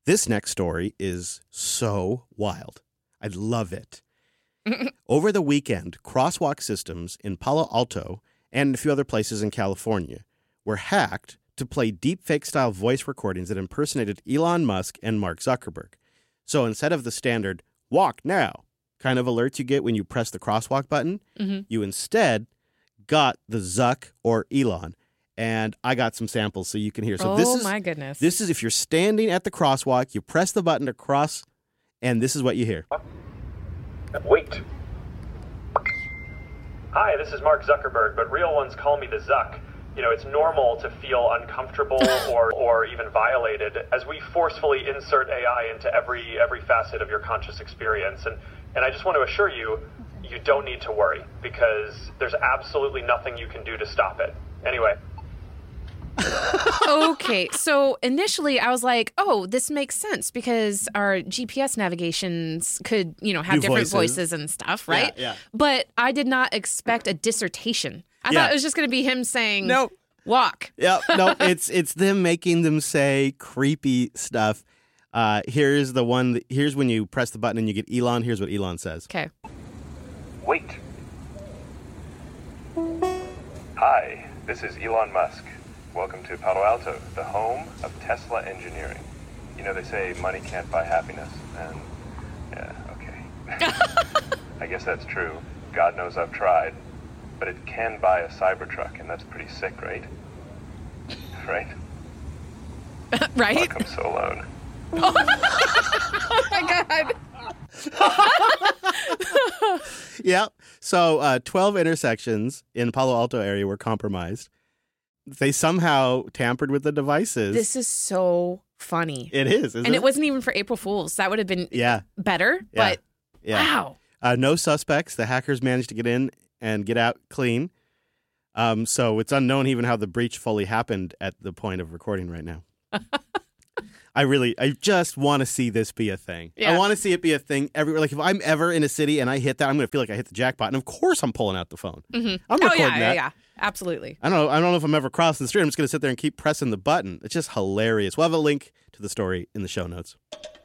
This next story is so wild. I love it. Over the weekend, crosswalk systems in Palo Alto and a few other places in California were hacked to play deepfake-style voice recordings that impersonated Elon Musk and Mark Zuckerberg. So instead of the standard walk now kind of alerts you get when you press the crosswalk button, you instead got the Zuck or Elon. And I got some samples so you can hear. So my goodness. This is if you're standing at the crosswalk, you press the button to cross, and this is what you hear. Wait. Hi, this is Mark Zuckerberg, but real ones call me the Zuck. You know, it's normal to feel uncomfortable or even violated as we forcefully insert AI into every facet of your conscious experience. And I just want to assure you, you don't need to worry because there's absolutely nothing you can do to stop it. Anyway. Okay, so initially I was like, oh, this makes sense because our GPS navigations could, have different voices and stuff, right? Yeah. But I did not expect a dissertation. I thought it was just going to be him saying, No. Walk. Yeah, no, it's them making them say creepy stuff. Here's when you press the button and you get Elon. Here's what Elon says. Okay. Wait. Hi, this is Elon Musk. Welcome to Palo Alto, the home of Tesla engineering. You know, they say money can't buy happiness, and yeah, okay. I guess that's true. God knows I've tried. But it can buy a Cybertruck, and that's pretty sick, right? Right? Right? Fuck, I'm so alone. Oh my God. Yeah. So 12 intersections in Palo Alto area were compromised. They somehow tampered with the devices. This is so funny. It is, isn't it? And it wasn't even for April Fools. That would have been better, but wow. No suspects. The hackers managed to get in and get out clean. So it's unknown even how the breach fully happened at the point of recording right now. I just want to see this be a thing. Yeah. I want to see it be a thing everywhere. Like if I'm ever in a city and I hit that, I'm going to feel like I hit the jackpot. And of course I'm pulling out the phone. Mm-hmm. I'm recording that. Yeah, absolutely. I don't know if I'm ever crossing the street. I'm just going to sit there and keep pressing the button. It's just hilarious. We'll have a link to the story in the show notes.